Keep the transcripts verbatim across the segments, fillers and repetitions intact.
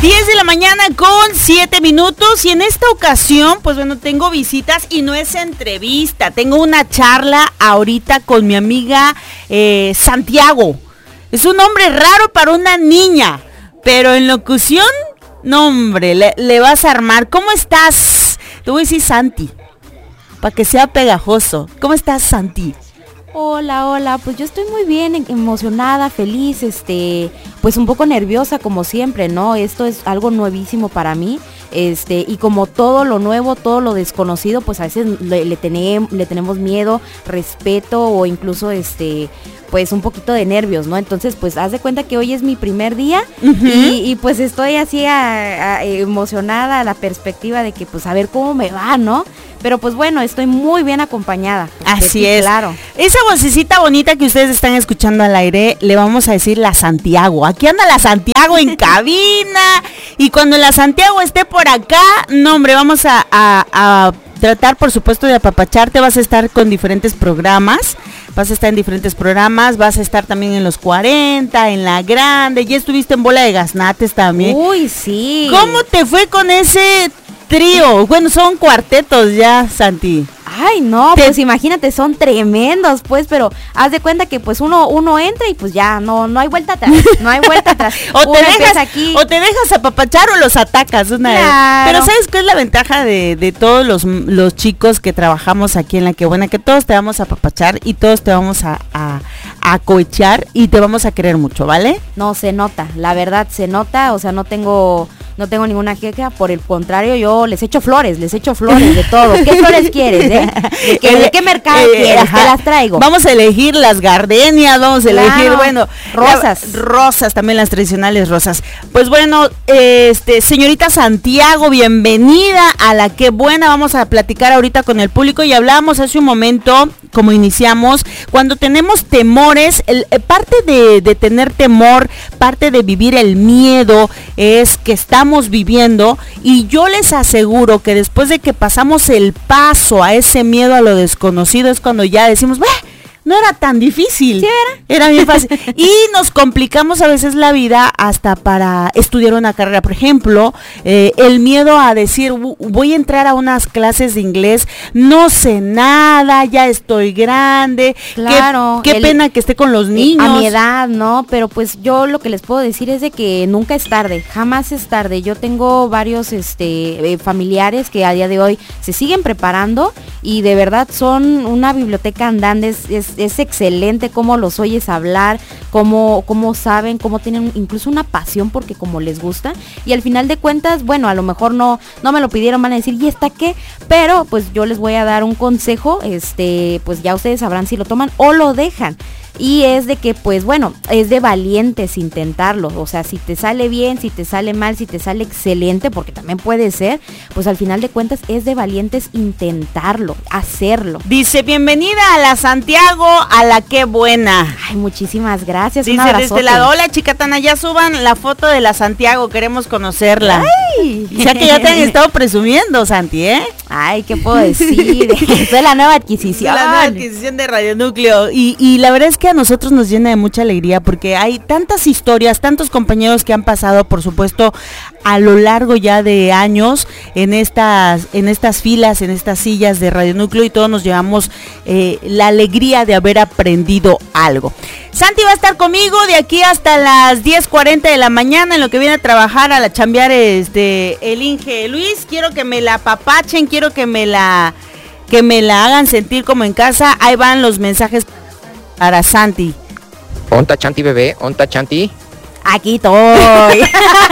diez de la mañana con siete minutos y en esta ocasión, pues bueno, tengo visitas y no es entrevista, tengo una charla ahorita con mi amiga eh, Santiago. Es un nombre raro para una niña, pero en locución, no hombre, le, le vas a armar. ¿Cómo estás? Te voy a decir Santi, para que sea pegajoso. ¿Cómo estás, Santi? Hola, hola, pues yo estoy muy bien, emocionada, feliz, este, pues un poco nerviosa como siempre, ¿no? Esto es algo nuevísimo para mí, este, y como todo lo nuevo, todo lo desconocido, pues a veces le, le, tenemos, le tenemos miedo, respeto o incluso, este, pues un poquito de nervios, ¿no? Entonces, pues haz de cuenta que hoy es mi primer día uh-huh. y, y pues estoy así a, a, emocionada a la perspectiva de que pues a ver cómo me va, ¿no? Pero pues bueno, estoy muy bien acompañada. Así es. Claro. Esa vocecita bonita que ustedes están escuchando al aire, le vamos a decir la Santiago. Aquí anda la Santiago en cabina. Y cuando la Santiago esté por acá, no hombre, vamos a, a, a tratar por supuesto de apapacharte. Vas a estar con diferentes programas. Vas a estar en diferentes programas, vas a estar también en los cuarenta, en La Grande. Ya estuviste en Bola de Gaznates también. Uy, sí. ¿Cómo te fue con ese trío? Bueno, son cuartetos ya, Santi. Ay, no, te... pues imagínate, son tremendos, pues, pero haz de cuenta que pues uno uno entra y pues ya, no no hay vuelta atrás, no hay vuelta atrás. o, te dejas, aquí... o te dejas apapachar o los atacas una claro. vez. Pero ¿sabes qué es la ventaja de, de todos los, los chicos que trabajamos aquí en La Que Buena? Que todos te vamos a apapachar y todos te vamos a, a, a cohechear y te vamos a querer mucho, ¿vale? No, se nota, la verdad se nota, o sea, no tengo... No tengo ninguna queja, por el contrario, yo les echo flores, les echo flores de todo. ¿Qué flores quieres, eh? ¿De qué, de qué mercado eh, quieres? Ajá. Te las traigo. Vamos a elegir las gardenias, vamos a claro. elegir, bueno, rosas. La, rosas, también las tradicionales rosas. Pues bueno, este, señorita Santiago, bienvenida a La Que Buena. Vamos a platicar ahorita con el público y hablábamos hace un momento, como iniciamos, cuando tenemos temores, el, eh, parte de, de tener temor, parte de vivir el miedo es que estamos viviendo, y yo les aseguro que después de que pasamos el paso a ese miedo a lo desconocido es cuando ya decimos, ¡bah! No era tan difícil, sí, era. era bien fácil. Y nos complicamos a veces la vida hasta para estudiar una carrera. Por ejemplo, eh, el miedo a decir, voy a entrar a unas clases de inglés, no sé nada, ya estoy grande. Claro. Qué, qué el, pena que esté con los niños. A mi edad, ¿no? Pero pues yo lo que les puedo decir es de que nunca es tarde, jamás es tarde. Yo tengo varios este, eh, familiares que a día de hoy se siguen preparando y de verdad son una biblioteca andante. Es, es Es excelente cómo los oyes hablar, cómo, cómo saben, cómo tienen incluso una pasión porque como les gusta. Y al final de cuentas, bueno, a lo mejor no, no me lo pidieron, van a decir, ¿y esta qué? Pero pues yo les voy a dar un consejo, este, pues ya ustedes sabrán si lo toman o lo dejan. Y es de que, pues bueno, es de valientes intentarlo. O sea, si te sale bien, si te sale mal, si te sale excelente, porque también puede ser, pues al final de cuentas es de valientes intentarlo, hacerlo. Dice, bienvenida a la Santiago, a La Que Buena. Ay, muchísimas gracias. Dice, desde este lado, hola chicatana, ya suban la foto de la Santiago, queremos conocerla. Ay. O sea que ya te han estado presumiendo, Santi, ¿eh? Ay, ¿qué puedo decir? Esta es la nueva adquisición. La nueva adquisición de Radio Núcleo. Y, y la verdad es que a nosotros nos llena de mucha alegría porque hay tantas historias, tantos compañeros que han pasado, por supuesto, a lo largo ya de años en estas, en estas filas, en estas sillas de Radio Núcleo, y todos nos llevamos eh, la alegría de haber aprendido algo. Santi va a estar conmigo de aquí hasta las diez cuarenta de la mañana, en lo que viene a trabajar, a la chambear este, el Inge Luis. Quiero que me la apapachen, quiero que me la, que me la hagan sentir como en casa. Ahí van los mensajes para Santi. ¿Onta Chanti, bebé? ¿Onta Chanti? Aquí estoy.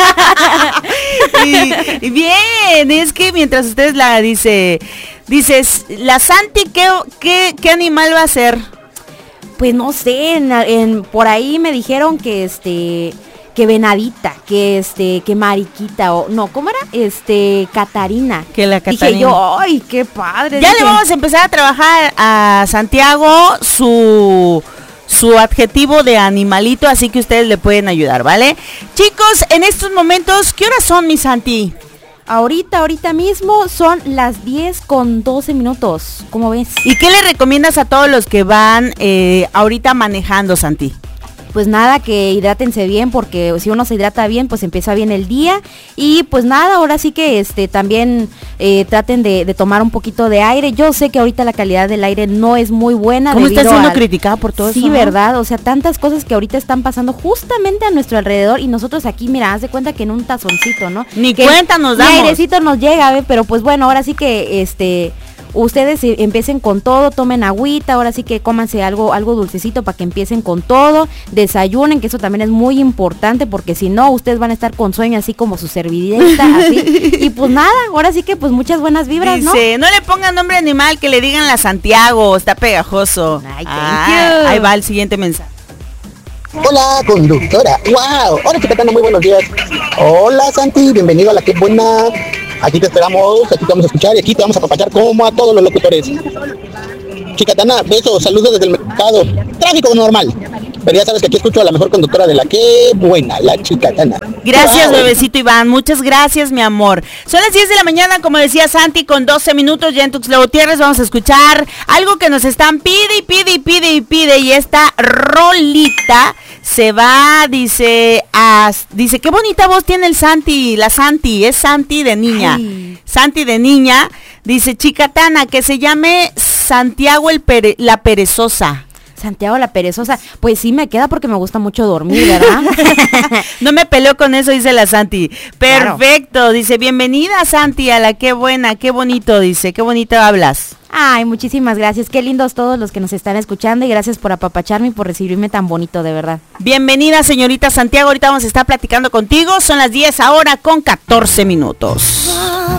y, y bien, es que mientras ustedes la dice, dices, la Santi, ¿qué, qué, qué animal va a ser? Pues no sé, en, en, por ahí me dijeron que este... que venadita, que este, que mariquita, o no, ¿cómo era? Este, Catarina. Que la Catarina. Dije yo, ay, qué padre. Ya dije, le vamos a empezar a trabajar a Santiago su su adjetivo de animalito, así que ustedes le pueden ayudar, ¿vale? Chicos, en estos momentos, ¿qué horas son, mi Santi? Ahorita, ahorita mismo son las diez con doce minutos, ¿cómo ves? ¿Y qué le recomiendas a todos los que van eh, ahorita manejando, Santi? pues nada, que hidrátense bien, porque si uno se hidrata bien, pues empieza bien el día. Y pues nada, ahora sí que este también eh, traten de, de tomar un poquito de aire. Yo sé que ahorita la calidad del aire no es muy buena. ¿Cómo está siendo al... criticada por todo sí, eso? Sí, ¿verdad? O sea, tantas cosas que ahorita están pasando justamente a nuestro alrededor y nosotros aquí, mira, haz de cuenta que en un tazoncito, ¿no? Ni que cuenta nos damos. Ni airecito nos llega, ¿ve? Pero pues bueno, ahora sí que este... ustedes empiecen con todo, tomen agüita, ahora sí que cómanse algo, algo dulcecito para que empiecen con todo, desayunen, que eso también es muy importante, porque si no, ustedes van a estar con sueño así como su servidita, así, y pues nada, ahora sí que pues muchas buenas vibras, Dice, ¿no? Dice, no le pongan nombre animal, que le digan la Santiago, está pegajoso. Ay, thank ah, you. Ahí va el siguiente mensaje. Hola, conductora. ¡Wow! Hola, Chicatana, muy buenos días. Hola, Santi, bienvenido a La Qué Buena. Aquí te esperamos, aquí te vamos a escuchar y aquí te vamos a apapachar como a todos los locutores. Chicatana, besos, saludos desde el mercado. Tráfico normal. Pero ya sabes que aquí escucho a la mejor conductora de La Qué Buena, la Chicatana. Gracias, Wow. bebecito Iván, muchas gracias, mi amor. Son las diez de la mañana, como decía Santi, con doce minutos ya en Tuxtla Gutiérrez. Vamos a escuchar algo que nos están pide y pide y pide y pide. Y esta rolita se va, dice, a, dice, qué bonita voz tiene el Santi, la Santi, es Santi de niña. Ay. Santi de niña, dice, Chicatana, que se llame Santiago el pere, la perezosa. Santiago la perezosa, pues sí me queda porque me gusta mucho dormir, ¿verdad? No me peleo con eso, dice la Santi. Claro. Perfecto, dice, bienvenida Santi a la Qué Buena, qué bonito, dice, qué bonito hablas. Ay, muchísimas gracias, qué lindos todos los que nos están escuchando y gracias por apapacharme y por recibirme tan bonito, de verdad. Bienvenida, señorita Santiago, ahorita vamos a estar platicando contigo, son las diez ahora con catorce minutos.